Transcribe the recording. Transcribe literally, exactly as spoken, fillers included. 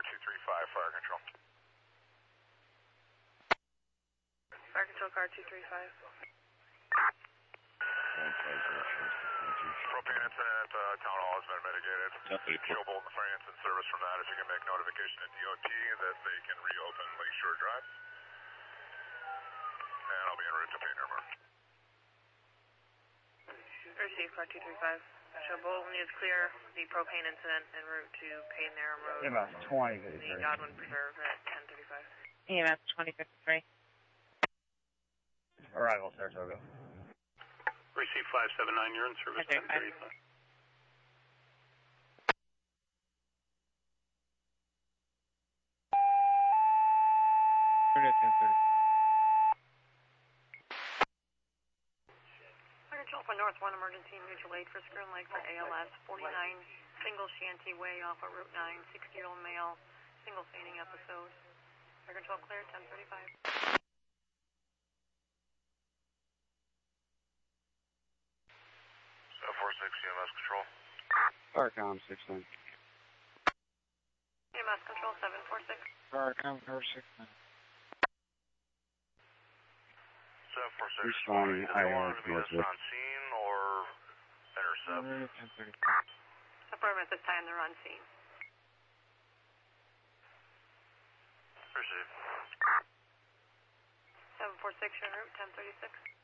two three five, fire control. Fire control car two three five. Propane incident, uh, town hall has been mitigated. Show Bolton Finance and service from that if you can make notification to D O T that they can reopen Lakeshore Drive. And I'll be en route to Painter Mark. Received car two three five. Show Bolton is clear. The propane incident en route to Payne Narram Road. E M S twenty fifty-three. The Godwin Preserve at ten thirty-five. E M S twenty fifty-three. Arrival, Saratoga. Receive five seven nine, you're in service ten thirty-five. ten thirty. Fire control for North one, emergency mutual aid for Skern Lake for A L S, forty-nine, single shanty way off of Route nine, sixty-year-old male, single fainting episode. Fire control clear, ten thirty-five. four six E M S control. Farcom six nine. E M S control seven four six. Farcom four six nine. seven four six. Responding, I I want to be R on scene or intercept? ten thirty-five. Affirmative, this time they're on scene. Receive. seven four six, en route, ten thirty-six.